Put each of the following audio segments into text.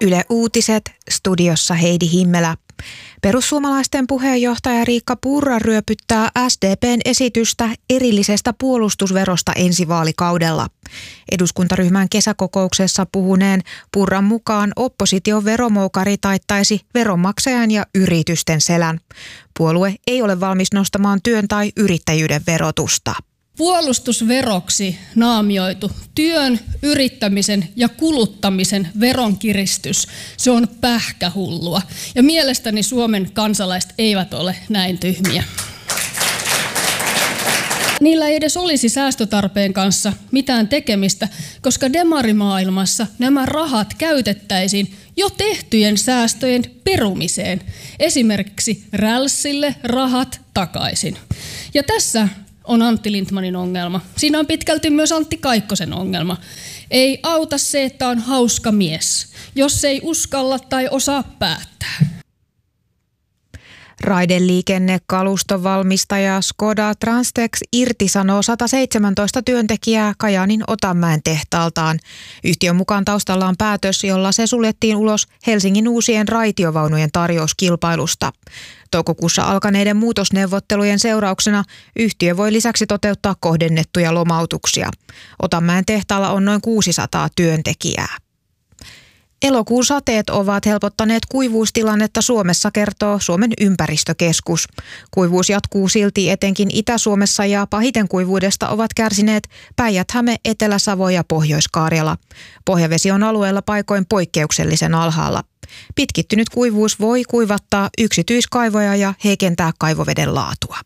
Yle Uutiset, studiossa Heidi Himmelä. Perussuomalaisten puheenjohtaja Riikka Purra ryöpyttää SDP:n esitystä erillisestä puolustusverosta ensi vaalikaudella. Eduskuntaryhmän kesäkokouksessa puhuneen Purran mukaan opposition veromoukari taittaisi veronmaksajan ja yritysten selän. Puolue ei ole valmis nostamaan työn tai yrittäjyyden verotusta. Puolustusveroksi naamioitu työn, yrittämisen ja kuluttamisen veronkiristys, se on pähkähullua. Ja mielestäni Suomen kansalaiset eivät ole näin tyhmiä. Niillä ei edes olisi säästötarpeen kanssa mitään tekemistä, koska demarimaailmassa nämä rahat käytettäisiin jo tehtyjen säästöjen perumiseen. Esimerkiksi rälssille rahat takaisin. Ja tässä on Antti Lindtmanin ongelma. Siinä on pitkälti myös Antti Kaikkosen ongelma. Ei auta se, että on hauska mies, jos ei uskalla tai osaa päättää. Raideliikennekaluston valmistaja Škoda Transtex irtisanoo 117 työntekijää Kajaanin Otanmäen tehtaaltaan. Yhtiön mukaan taustalla on päätös, jolla se suljettiin ulos Helsingin uusien raitiovaunujen tarjouskilpailusta. Toukokuussa alkaneiden muutosneuvottelujen seurauksena yhtiö voi lisäksi toteuttaa kohdennettuja lomautuksia. Otanmäen tehtaalla on noin 600 työntekijää. Elokuun sateet ovat helpottaneet kuivuustilannetta Suomessa, kertoo Suomen ympäristökeskus. Kuivuus jatkuu silti etenkin Itä-Suomessa ja pahiten kuivuudesta ovat kärsineet Päijät-Häme, Etelä-Savo ja Pohjois-Karjala. Pohjavesi on alueella paikoin poikkeuksellisen alhaalla. Pitkittynyt kuivuus voi kuivattaa yksityiskaivoja ja heikentää kaivoveden laatua.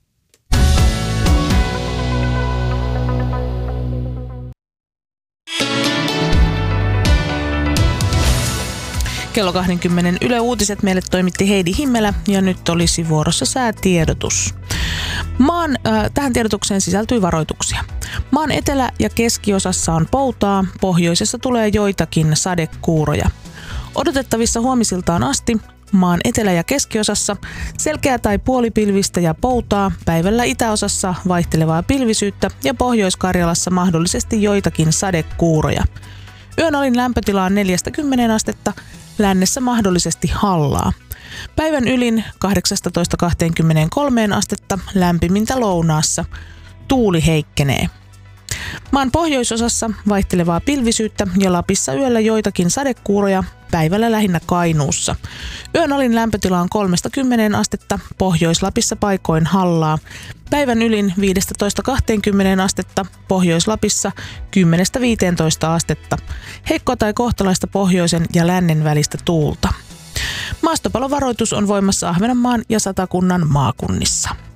Kello 20 Yle Uutiset meille toimitti Heidi Himmelä ja nyt olisi vuorossa säätiedotus. Tähän tiedotukseen sisältyy varoituksia. Maan etelä- ja keskiosassa on poutaa, pohjoisessa tulee joitakin sadekuuroja. Odotettavissa huomisiltaan asti maan etelä- ja keskiosassa selkeää tai puolipilvistä ja poutaa, päivällä itäosassa vaihtelevaa pilvisyyttä ja Pohjois-Karjalassa mahdollisesti joitakin sadekuuroja. Yön alin lämpötila on 4-10 astetta, lännessä mahdollisesti hallaa. Päivän ylin 18-23 astetta, lämpimintä lounaassa. Tuuli heikkenee. Maan pohjoisosassa vaihtelevaa pilvisyyttä ja Lapissa yöllä joitakin sadekuuroja, päivällä lähinnä Kainuussa. Yön alin lämpötila on 3-10 astetta, Pohjois-Lapissa paikoin hallaa. Päivän ylin 15-20 astetta, Pohjois-Lapissa 10-15 astetta. Heikkoa tai kohtalaista pohjoisen ja lännen välistä tuulta. Maastopalovaroitus on voimassa Ahvenanmaan ja Satakunnan maakunnissa.